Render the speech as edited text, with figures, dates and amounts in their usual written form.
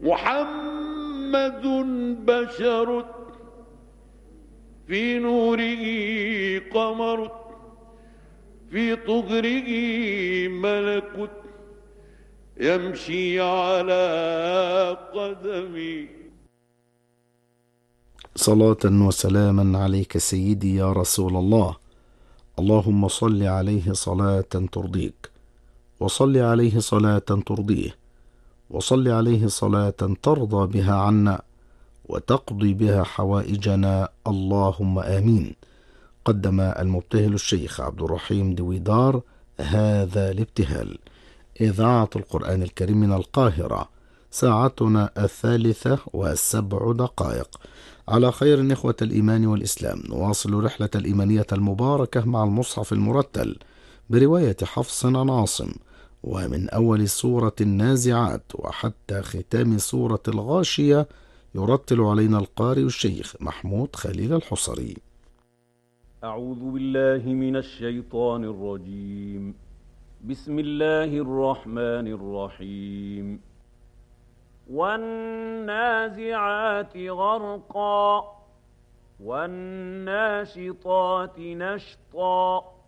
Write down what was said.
محمد بشر في نوره قمر في طهره ملك يمشي على قدمي. صلاة وسلاما عليك سيدي يا رسول الله. اللهم صل عليه صلاة ترضيك، وصل عليه صلاة ترضيه، وصل عليه صلاة ترضى بها عنا وتقضي بها حوائجنا، اللهم آمين. قدم المبتهل الشيخ عبد الرحيم دويدار هذا الابتهال. إذاعة القرآن الكريم من القاهرة، ساعتنا 3:07. على خير إخوة الإيمان والإسلام، نواصل رحلة الإيمانية المباركة مع المصحف المرتل برواية حفص عن عاصم، ومن أول سورة النازعات وحتى ختام سورة الغاشية، يرتل علينا القارئ الشيخ محمود خليل الحصري. أعوذ بالله من الشيطان الرجيم. بسم الله الرحمن الرحيم. والنازعات غرقا والناشطات نشطا